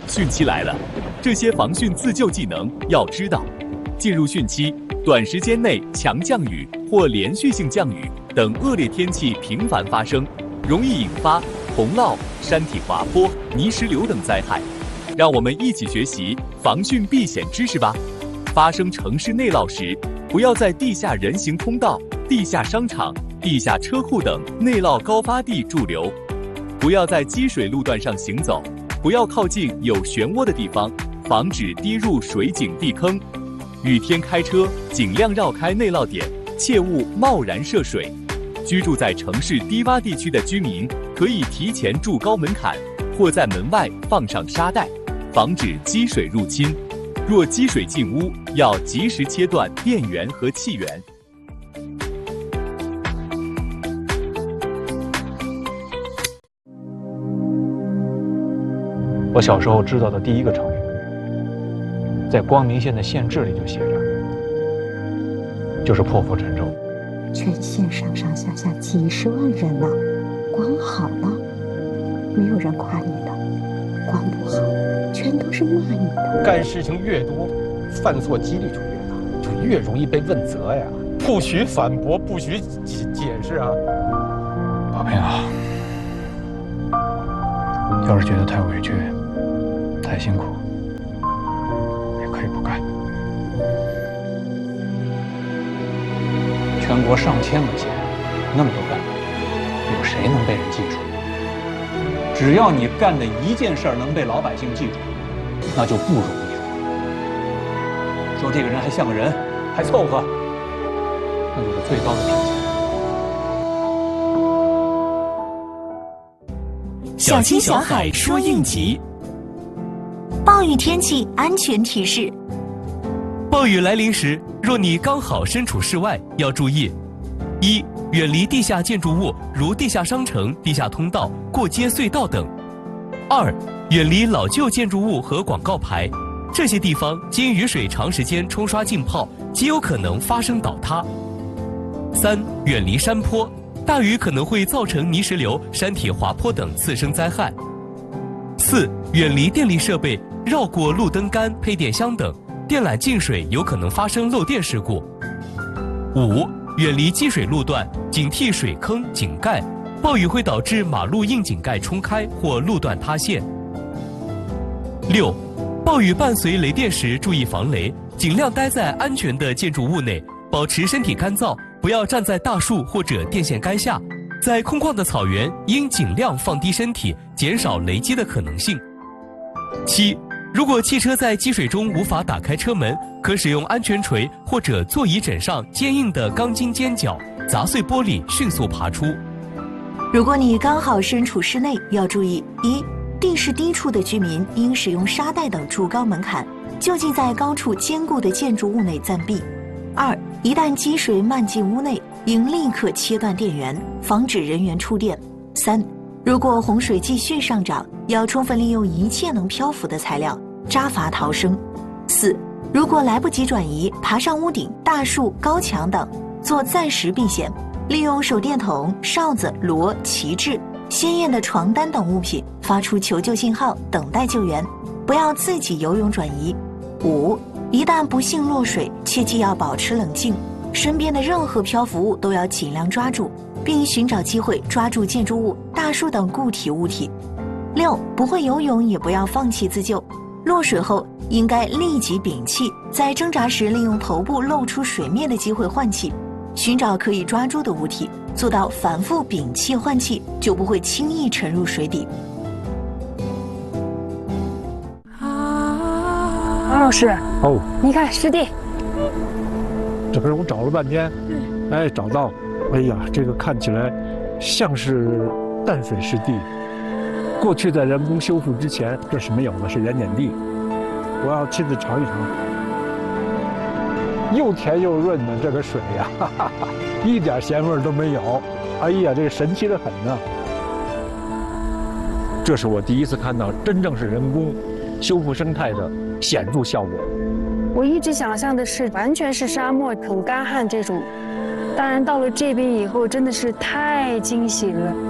汛期来了，这些防汛自救技能要知道。进入汛期，短时间内强降雨或连续性降雨等恶劣天气频繁发生，容易引发洪涝、山体滑坡、泥石流等灾害。让我们一起学习防汛避险知识吧。发生城市内涝时，不要在地下人行通道、地下商场、地下车库等内涝高发地驻留，不要在积水路段上行走，不要靠近有漩涡的地方，防止跌入水井地坑。雨天开车尽量绕开内涝点，切勿贸然涉水。居住在城市低洼地区的居民可以提前筑高门槛，或在门外放上沙袋，防止积水入侵。若积水进屋，要及时切断电源和气源。 我小时候知道的第一个成语，在光明县的县志里就写着，就是破釜沉舟。 全县上上下下几十万人呢，光好了，没有人夸你的；光不好，全都是骂你的。 干事情越多，犯错几率就越大，就越容易被问责呀。不许反驳，不许解释啊！ 宝平啊，要是觉得太委屈、太辛苦，也可以不干。全国上千个县，那么多干部，有谁能被人记住？只要你干的一件事儿能被老百姓记住，那就不容易了。说这个人还像个人，还凑合，那就是最高的评价。 小青小海说应急。 暴雨天气安全提示： 暴雨来临时，若你刚好身处室外，要注意：一、远离地下建筑物，如地下商城、地下通道、过街隧道等；二、远离老旧建筑物和广告牌，这些地方经雨水长时间冲刷浸泡，极有可能发生倒塌；三、远离山坡，大雨可能会造成泥石流、山体滑坡等次生灾害；四、远离电力设备，绕过路灯杆、配电箱等，电缆进水有可能发生漏电事故；五、远离积水路段，警惕水坑、井盖，暴雨会导致马路硬井盖冲开或路段塌陷；六、暴雨伴随雷电时注意防雷，尽量待在安全的建筑物内，保持身体干燥，不要站在大树或者电线杆下。在空旷的草原，应尽量放低身体，减少雷击的可能性。七、如果汽车在积水中无法打开车门，可使用安全锤或者座椅枕上坚硬的钢筋尖角砸碎玻璃，迅速爬出。 如果你刚好身处室内，要注意：一、地势低处的居民应使用沙袋等筑高门槛，就近在高处坚固的建筑物内暂避；二、一旦积水漫进屋内，应立刻切断电源，防止人员触电；三、如果洪水继续上涨，要充分利用一切能漂浮的材料，扎筏逃生；四、如果来不及转移，爬上屋顶、大树、高墙等，做暂时避险，利用手电筒、哨子、锣、旗帜、鲜艳的床单等物品发出求救信号，等待救援，不要自己游泳转移。五、一旦不幸落水，切记要保持冷静，身边的任何漂浮物都要尽量抓住，并寻找机会抓住建筑物、大树等固体物体。六、不会游泳也不要放弃自救，落水后应该立即屏气，在挣扎时利用头部露出水面的机会换气，寻找可以抓住的物体，做到反复屏气换气，就不会轻易沉入水底。 王老师， 哦， 你看师弟， 这不是我找了半天，哎，找到，哎呀，这个看起来像是淡水湿地。过去在人工修复之前，这是没有的，是盐碱地。我要亲自尝一尝，又甜又润的这个水呀，哈哈哈，一点咸味都没有。哎呀，这个神奇的很呢。这是我第一次看到真正是人工修复生态的显著效果。 我一直想象的是完全是沙漠很干旱这种，当然到了这边以后真的是太惊喜了。